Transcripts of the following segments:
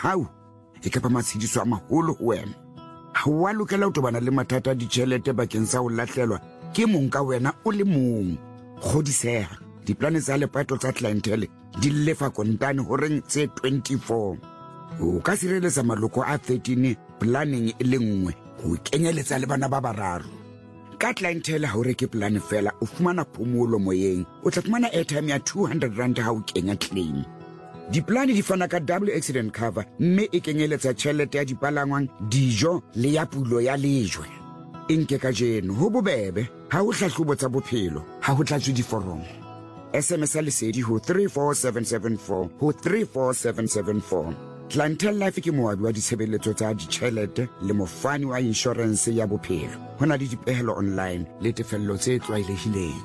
hau e ka ba matshidiso a maholo ho wena. Ha wa lokela ho tobana le mathata a ditjhelete bakeng sa ho lahlelwa ke mong ka wena o le mong. Kgodiseha, diplane tsa lepato tsa clientele di lefa kontane horeng tse 24. O ka sireletsa maloko a 13 planning e le nngwe ho kenyeletsa le bana ba bararo. Ka clientele ha o reke plan fela o fumana phomolo moyeng, o tla fumana airtime ya 200 rand ha o kenya claim. Diplane di fana ka double accident cover, mme e kenyeletsa tjhelete ya dipalangwang, dijo le ya pulo ya lejwe. Nke ka jeno ho bobebe, ha ho hlahlobo tsa bophelo, ha ho tlatswe diforomo. SMS lesedi ho 34774 ho 34774. Clientele Life ke moabi wa ditshebeletso tsa ditjhelete le mofani wa insurance ya bophelo. Ho na le dipehelo online le tefello tse tlwaelehileng.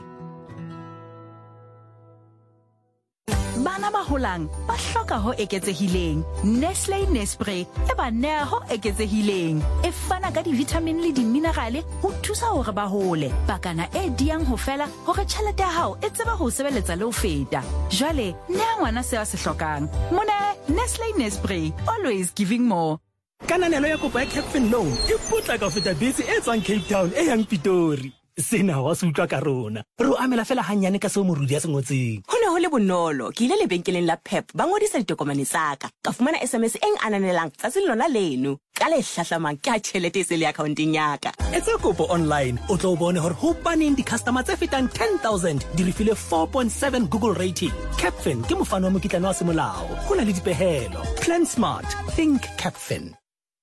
Bana ba holang ba hloka ho eketsehileng. Nestlé Nespray e ba nea ho eketsehileng. E fana ka di-vitamin le di-minerale ho thusa hore ba hole. Bakana e diang ho fela hore tjhelete ya hao e tseba ho sebeletsa le ho feta. Jwale, nea ngwana se a se hlokang. Mona Nestlé Nespray, always giving more. Kananelo ya kopo ya Capfin Loan e putla ka feta bese e tswang Cape Town e yang Pitori. Sena wa se utlwa ka rona. Re o amela fela hanyane ka seo morudi ya se ngotseng. Ho ne ho le bonolo. Ke ile lebenkeleng la Pep ba ngodisa ditokomane tsa ka fumana SMS eng ananelang tsatsi lona leno. Ka le hlahlamang ke ha tjhelete e se le accounteng ya ka. Etsa kopo online o tlo bone hore ho baneng di-customer tse fetang 10,000 di refile 4.7 Google rating. Capfin ke mofano wa mokitlane wa semolao. Ho na le dipehelo. Plan smart. Think Capfin.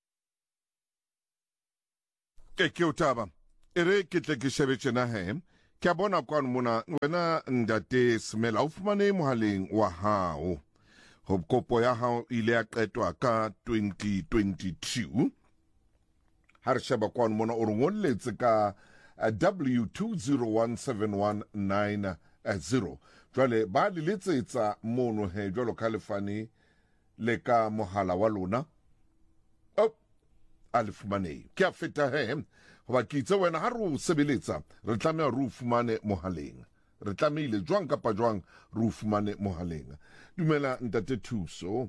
Ke utaba. Ere ke tle ke shebe tjena he. Ke a bona kwano mona wena ndate Smela o fumane mohaleng wa hao. Ho kopo ya hao ile ya qetwa ka 2022. Ha re sheba kwano mona o re ngolletse ka W2017190. Jwale ba le letsetsa mono he jwalo ka lefane le ka mohala wa lona. A le fumane. Ke a feta he. Hoba ke itse wena ha re o sebeletsa re tlameha re o fumane mohaleng. Re tlamehile jwang kapa jwang re o fumane mohaleng. Dumela ntate Thuso.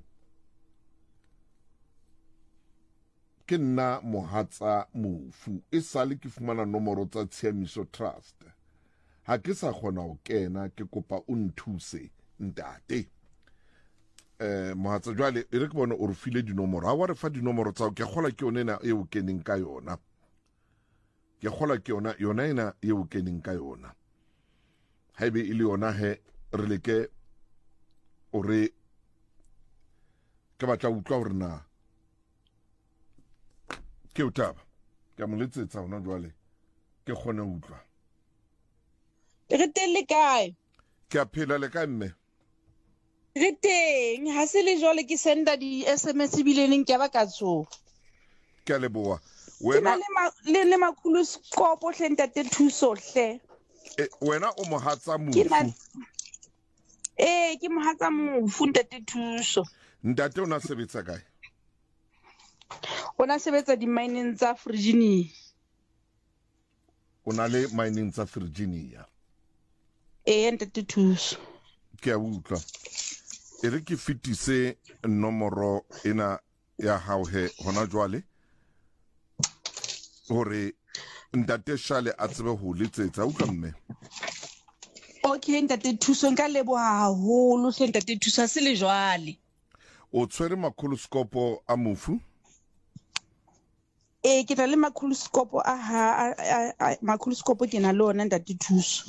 Ke nna mohatsa Mofu. E sale ke fumana nomoro tsa Tshiamiso Trust. Ha ke sa kgona ho kena, ke kopa o nthuse ntate. Mohatsa jwale e re ke bona o re file dinomoro. Ha wa re fa dinomoro tsa o ke kgola ke yona ena e o keneng ka yona. Ke kgola ke yona ena e o keneng ka yona. Haebe e le yona he re leke o re ke batla utlwa hore na ke utaba ke a mo letsetsa hona jwale ke kgone ho utlwa. Re teng le kae? Ke a phela le kae mme? Re teng, ha se le jwale ke senda di-SMS bileneng ke ba ka tsho. Ke a leboha. Wena le makhulu skopo hle ntate Thuso hle. Wena o mohatsa Mofu. Ke mohatsa Mofu ntate Thuso. Ntate o na sebetsa kae? O na sebetsa di-mining tsa Virginia. O na le mining tsa Virginia. Ntate Thuso. Ke a utlwa. E re ke fitise nomoro ena ya hao he hona jwale. Hore ntate Shale a tsebe ho letsetsa utlwa mme. Okay ntate Thuso nka leboha haholo hle ntate Thuso se le jwale. O tshwere makholoskopo a Mofu? Ke na le makholoskopo makholoskopo ke na le ona ntate Thuso.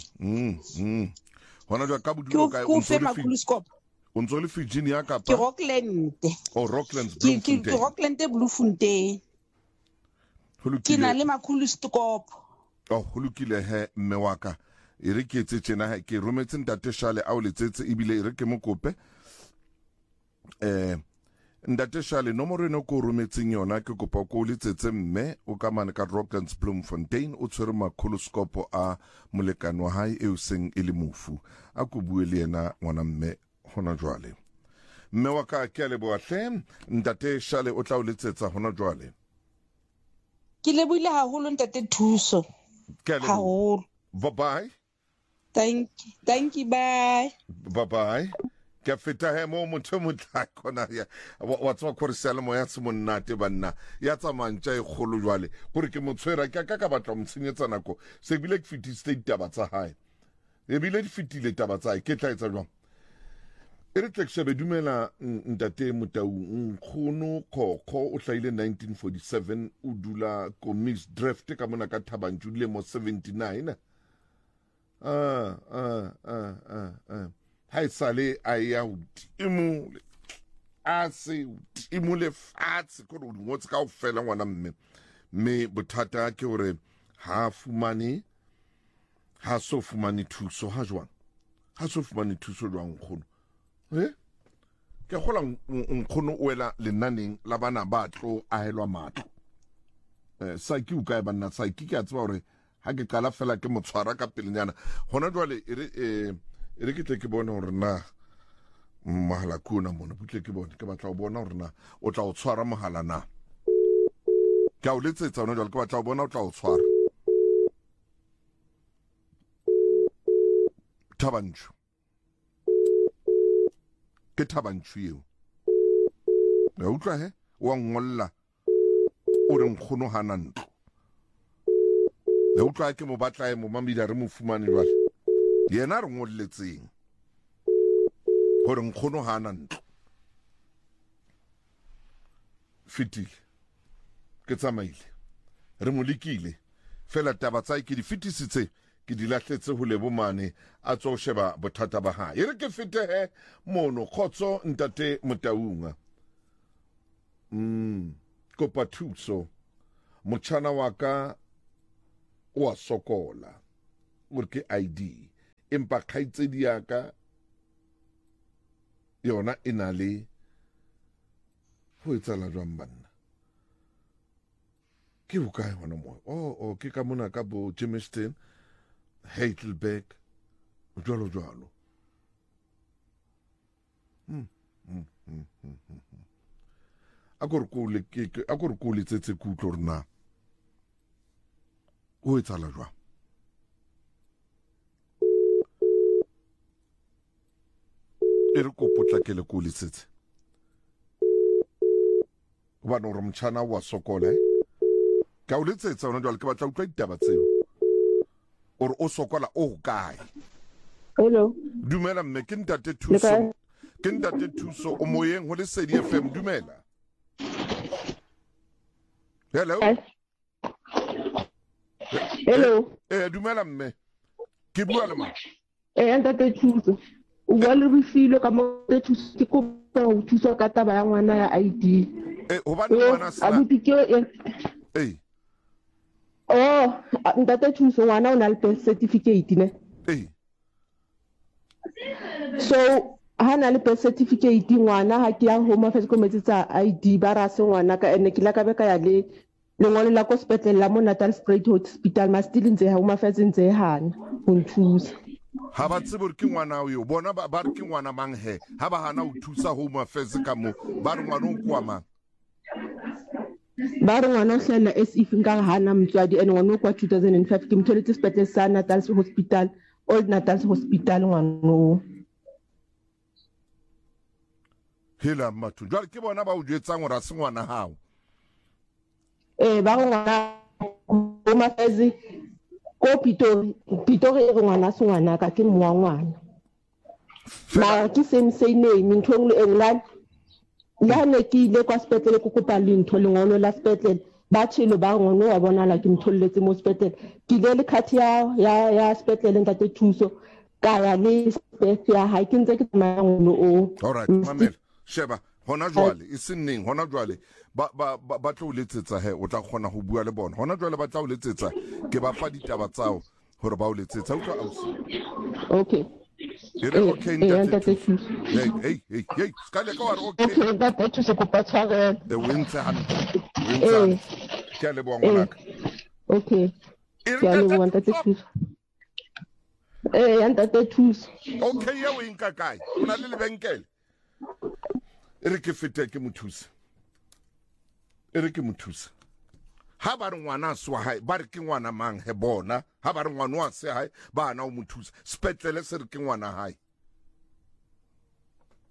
Hona jwa ka bodulo kae o fe makholoskopo? O ntso le Virginia kapa? Ke Rockland. Oh Rocklands Bloemfontein. Ke Rockland Bloemfontein. Ke na le makholoskopo. Oh ho lokile he mme wa ka. E re ke etse tjena he ke rometse ntate Shale a o letsetse ebile e re ke mo kope. Ntate Shale nomoro eno ko rometseng yona ke kopa ko letsetse mme o ka mane ka Rocklands Bloemfontein o tshwere makholoskopo a molekane wa hae e seng e le Mofu. A ko bue le yena ngwana mme hona jwale. Mme wa ka ke a leboha hle ntate Shale o tla o letsetsa hona jwale. Ke lebohile haholo ntate Thuso. Haholo. Bye bye. Thank you, bye. Bye bye. ke feta he mo motho motla kona ya wa tswa gore sele mo ya se monnate banna ya tsamantsa e kholo jwale gore ke motshwera ka batla mtshenyetsa nako se bile ke fiti state taba tsa hae e bile di fitile taba tsa hae ke tla etsa jwang e re tlekshebe dumela ntate Motau nkgono khokho o hlaile 1947 o dula Komis draft ka mona ka Thabantju le mo 79 ha isale aya udimule ase udimule fatse ko o ngotse ka o fela ngwana mme bothata ke hore ha so fumane thuso ha jwang ha so fumane thuso jwang nkgono ke gola nkgono o ela lenaneng la bana ba tlo ahelwa matlo sa ke uka e banna sa ke a tseba hore ha ke qala fela ke motshwara ka pelenyana hona jwale ere ke tle ke bona hore na mahala kuna mona butle ke bona ke batla o bona hore na o tla o tshwara mohala na ke o letsetsa hona jwale ke batla o bona o tla o tshwara Thabantju ke Thabantju eo ya utlwa he wa ngolla o re nkgono hana ntlo ya utlwa ke mo batla mo mamila re mo fumane jwale yena re ngolletseng hore nkgono hana ntlo fitile ke tsamaile re mo likile fela taba tsa ke di fitisitse ke di lahletse ho lebomane a tso sheba bothata ba hae re ke fete he mono khotso ntate Motaunga kopa thuso motjhana wa ka wa sokola gore ke ID empa khaitsedi ya ka yona ena le ho etsala jwang banna ke bukae hona mo ke ka mona ka bo Germiston Heidelberg jwalo akore ko letsetse kutlo rena o etsala jwang e re ko potlakele ko letsetse ba no re mtshana wa sokola ka o letsetsa ona jwale ke batla utlwa ditaba tseo or o sokola o kae hello dumela mme ke ntate thuso o moyeng ho le Sedi FM dumela hello dumela mme ke bua le ma ntate thuso o bua le Refilo ka mo thuso ke ko o thuso ka taba ya ngwana ya ID ho ba ngwana sa abuti ke ntate thuso ngwana o na le birth certificate ne so ha na le birth certificate ngwana ha ke ya Home Affairs ko metsetsa ID ba ra se ngwana ka ene ke la ka be ka ya le lengolo la ko hospital la mo Natalspruit Hospital ma still ntse Home Affairs ntse hana ho nthusa ha ba tsebore ke ngwana o yo bona ba re ke ngwana mang he ha ba hana o thusa Home Affairs ka mo ba re ngwana o kwa mang ba re ngwana o hlela if nka hana mtswadi ene ngwana o kwa 2005 ke mtholetse sepetlele sa Natal's Hospital Old Natal's Hospital ngwana hela matu jwale ke bona ba o jwetsang hore a se ngwana hao ba ngwana Home Affairs ko Pitori re ngwana se ngwana ka ke mo ngwana ma ke same name ntho engwe engwana la ne ke ile kwa sepetlele ko kopa lentho lengolo la sepetlele ba tshilo ba ngwana wa bona la ke mtholletse mo sepetlele ke ile le card ya sepetlele ntate thuso ka ya le sepetlele ya ha ke ntse ke tsamaya ngolo o all right mamela sheba hona jwale isinning hona jwale ba tlo letsetsa he o tla khona ho bua le bona hona jwale ba tla o letsetsa ke ba fa ditaba tsao hore ba o letsetsa utlwa ausi okay okay ntate hey skale ka wa okay ntate thuso ko pa tshwarela winter ke le bo ngwana okay ke le bo ntate thuso ntate thuso okay ya o inka kae una le lebenkele ere ke fete ke mothusa ha ba re ngwana swa hae ba re ke ngwana mang he bona ha ba re ngwana wa se hae ba na o mothusa sepetlele se re ke ngwana hae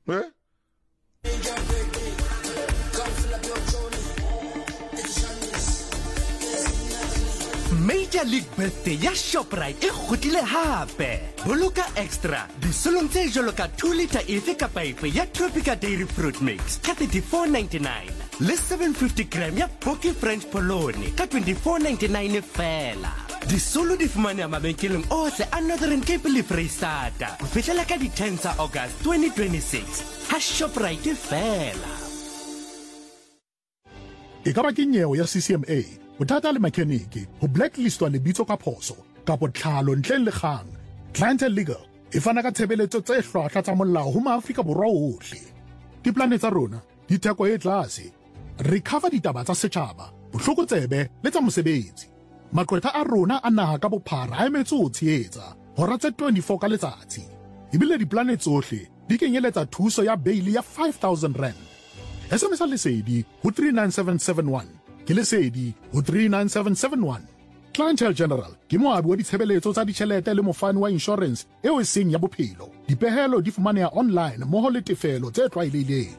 Major League Birthday ya Shoprite e kgutlile hape. Boloka extra disolong tse jwalo ka 2 liter efe ka paipe ya Tropica Dairy Fruit Mix ka 34.99 le 750 gram ya Pocky French Polony ka 24.99 fela. Disolo di fumane mabenkeleng ohle a Northern Cape le Freistata ho fihlela ka di 10 tsa August 2026. Ha Shoprite fela. E ka ba ke nyewe ya CCMA bothata le mekheniki ho blacklistwa lebitso ka phoso kapo tlhalo ntleng le kgang. Clientele Legal e fana ka tshebeletso tse hlwahlwa tsa molao ho maAfrika Borwa ohle. Diplane tsa rona di theko e tlase, re cover ditaba tsa setjhaba, bohlokotsebe le tsa mosebetsi. Maqwetha a rona a naha ka bophara a emetse ho tshehetsa hora tse 24 ka letsatsi. Ebile diplane tsohle di kenyeletsa thuso ya beili ya 5,000 rand. SMS lesedi ho 39771 ke lesedi ho 39771. Clientele General ke moabi wa ditshebeletso tsa ditjhelete le mofani wa insurance eo e seng ya bophelo. Dipehelo di fumaneha online mmoho le tefelo tse tlwaelehileng.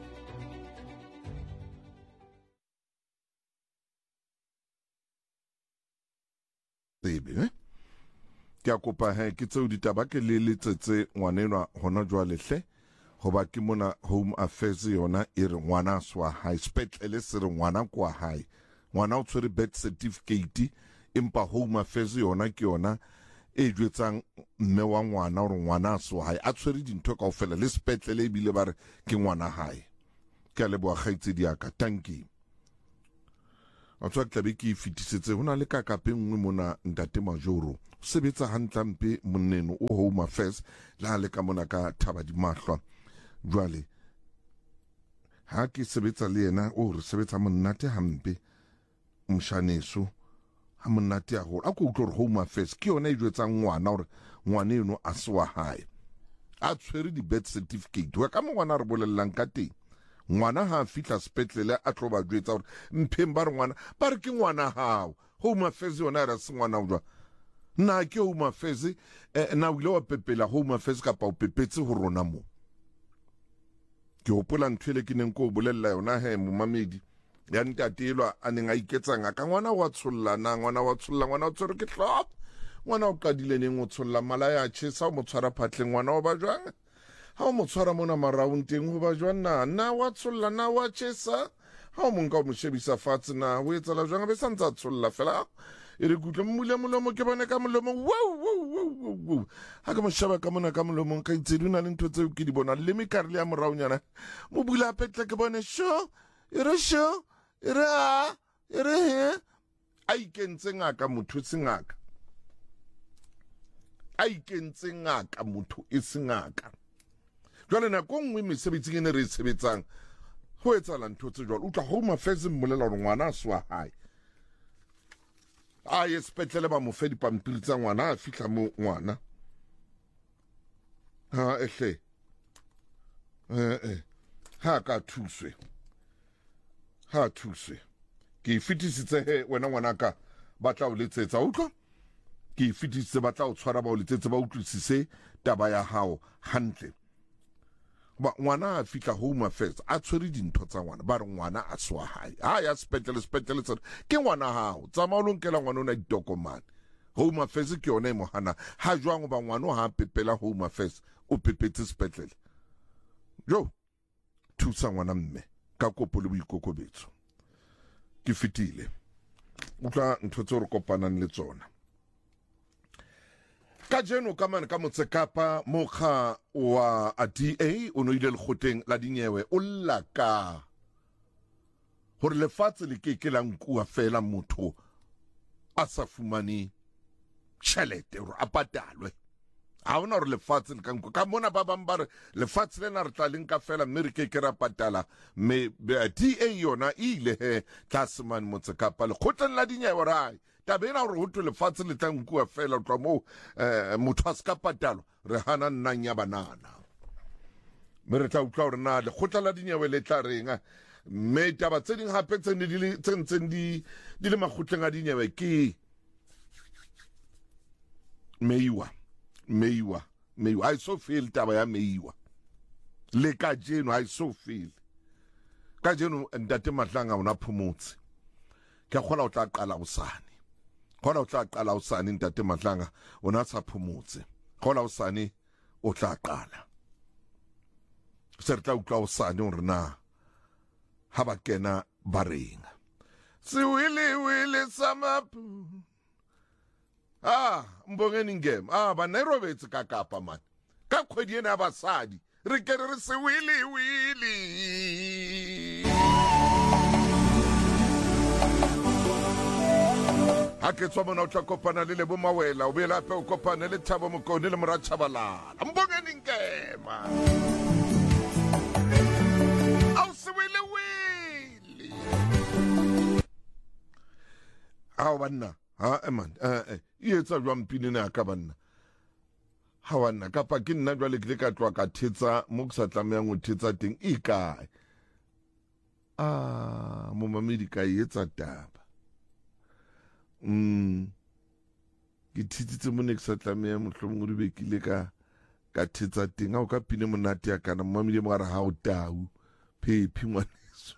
Ke a kopa ke tseo ditaba ke le letsetse ngwanenwa hona jwale hle hoba ke mona Home Affairs yona e re ngwana swa hae spetlele se re ngwana kwa hae. Ngwana o tshwere birth certificate empa Home Affairs yona ke yona e jwetsang mme wa ngwana hore ngwana swa hae a tshwere dintho kaofela le spetlele e bile ba re ke ngwana hae. Ke a leboha kgaitsedi ya ka, thank you. A tswa tlabe ke fitisetse hona le kakape nngwe mona ntate Majoro sebetsa hantlampe monneno o Home Affairs la le ka mona ka Thaba di Mahlwa. Jwale ha ke sebetsa le yena o re sebetsa monnate hampe mshaneso ha monnate a ho a ko utlwa Home Affairs ke yona e jwetsang ngwana hore ngwana eno a se wa hae a tshwere di birth certificate wa ka ngwana re bolellang ka teng. Ngwana ha fitla spetlele a tlo ba jwetsa hore mpheng ba re ngwana ba re ke ngwana hao. Home Affairs yona ra se ngwana o jwa na ke Home Affairs na wile wa pepela Home Affairs ka pa o pepetse ho rona mo. Ke hopola nthwele ke neng ko bolella yona he momamedi ya ntatelwa a neng a iketsanga ka ngwana wa tsholla na ngwana wa tsholla ngwana o tsore ke hlop ngwana o qadile neng o tsholla mala ya tshesa o mo tshwara phatleng ngwana o ba jwang ha o mo tshwara mona maraonteng ho ba jwang na wa tsholla na wa tshesa ha o mo nka o mo shebisa fatshe na ho etsala jwang be santsa tsholla fela e re kutlwa mmule molomo ke bone ka molomo wow ha ka mo shaba ka mona ka molomo ka itsedi una le ntho tseo ke di bona le mekare le ya moraonyana mo bula petle ke bone sho e re a e re he a ikentse ngaka motho se ngaka a ikentse ngaka motho e se ngaka. Jwale nako nngwe mesebetsing ene re e sebetsang ho etsala ntho tse jwalo utlwa Home Affairs mmolela hore ngwana a swa hae a ye spetlele ba mo fe dipampiri tsa ngwana a fihla mo ngwana ha ehle ha ka thuswe ke fitisitse he wena ngwana ka ba tla o letsetsa utlwa ke fitisitse ba tla o tshwara ba o letsetse ba utlwisise taba ya hao hantle ba ngwana a fihla Home Affairs a tshwere dintho tsa ngwana ba re ngwana a swa hae ha ya spetlele tsona ke ngwana hao tsama o lonkela ngwana ona ditokomane. Home Affairs ke yona e mohana ha jwang ba ngwana ha pepela Home Affairs o pepetse spetlele jo thusa ngwana mme ka kopo le boikokobetso ke fitile utlwa ntho tse re kopanang le tsona ka jeno ka mane ka Motsekapa mokga wa DA o no ile lekgoteng la dinyewe o laka hore lefatshe le ke la nkuwa fela motho a sa fumane tjhelete hore a patalwe ha ona hore lefatshe le ka nkuwa ka mona ba bang ba re lefatshe lena re tla lenka fela mme re ke ra patala me DA yona ile he Tasman Motsekapa lekgotleng la dinyewe rai tabena hore ho tole fatshe le tla nkuwa fela tloa mo motho a ska patalo re hana nnang ya banana me re tla utlwa hore na le khotla la dinyewe le tla renga me taba tse ding hape tse ntseng di le makgotleng a dinyewe ke meiwa I so feel taba ya meiwa le ka jeno ha iso feel ka jeno ntate Mahlanga ona phomotse ke khola o tla qala usane khola o tla qala usane ntate Mahlanga ona sa phomotse khola usane o tla qala se re tla utlwa usane o rena ha ba kena bareng se wili samapu mbongeni ngem ba Nairobetse ka Kapa man ka khwedi ena basadi re ke re se wili ha ke tswa mona o tla kopana le Lebo Mawela o bela pe o kopana le Thabo Mokone le Mora Chabalala mbongeni ngema au se wili banna man etsa jwang pine na ka banna ha wanna kapa ke nna jwale ke ka tloa ka thetsa mo ke sa tlamehang o thetsa teng e kae mo mamedi ka etsa taba ke thitsitse mo ne ke sa tlamehang mohlomong re bekile ka thetsa teng ha o ka pine monate ya kana mamedi mo gare ha o tau Phephi ngwaneso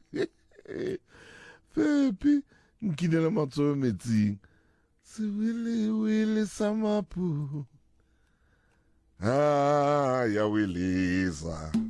Phephi nkinela matsoho metsing se wili samapu ya wilisa